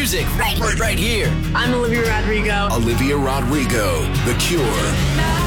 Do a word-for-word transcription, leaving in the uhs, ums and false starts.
music right, right, right here. I'm Olivia Rodrigo. Olivia Rodrigo, The Cure.